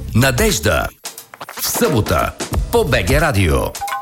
Надежда. В събота по БГ Радио.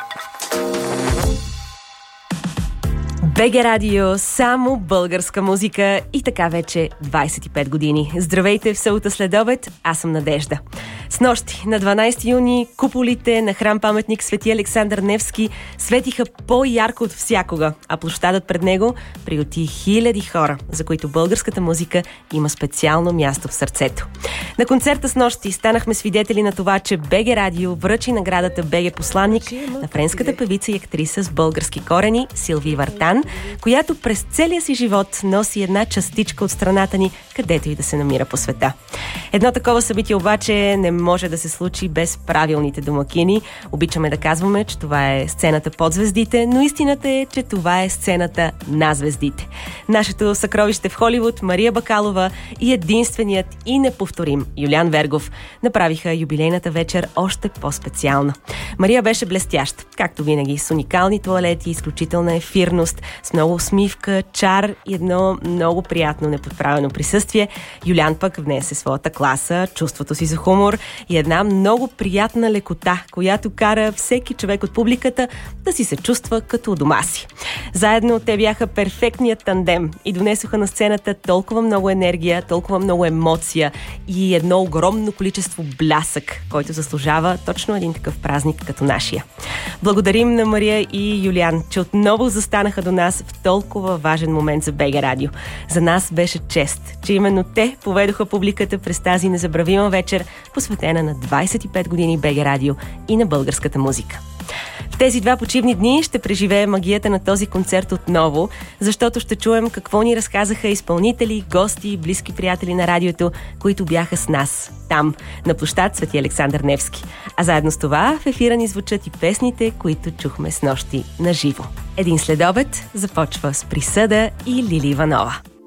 БГ Радио, само българска музика и така вече 25 години. Здравейте в събота следобед, аз съм Надежда. Снощи, на 12 юни, куполите на храм-паметник Свети Александър Невски светиха по-ярко от всякога, а площадът пред него приюти хиляди хора, за които българската музика има специално място в сърцето. На концерта снощи станахме свидетели на това, че БГ Радио връчи наградата БГ посланник на френската певица и актриса с български корени Силви Вартан, която през целия си живот носи една частичка от страната ни, където и да се намира по света. Едно такова събитие обаче не може да се случи без правилните домакини. Обичаме да казваме, че това е сцената под звездите, но истината е, че това е сцената на звездите. Нашето съкровище в Холивуд, Мария Бакалова и единственият и неповторим Юлиан Вергов направиха юбилейната вечер още по-специална. Мария беше блестяща, както винаги, с уникални тоалети, изключителна ефирност, с много усмивка, чар и едно много приятно неподправено присъствие. Юлиан пък внесе своята класа, чувството си за хумор и една много приятна лекота, която кара всеки човек от публиката да си се чувства като у дома си. Заедно те бяха перфектният тандем и донесоха на сцената толкова много енергия, толкова много емоция и едно огромно количество блясък, който заслужава точно един такъв празник като нашия. Благодарим на Мария и Юлиан, че отново застанаха до нас в толкова важен момент за БГ Радио. За нас беше чест, че именно те поведоха публиката през тази незабравима вечер, посветена на 25 години БГ Радио и на българската музика. В тези два почивни дни ще преживеем магията на този концерт отново, защото ще чуем какво ни разказаха изпълнители, гости и близки приятели на радиото, които бяха с нас, там, на площад Свети Александър Невски. А заедно с това в ефира ни звучат и песните, които чухме снощи на живо. Един следобед започва с Присъда и Лили Иванова.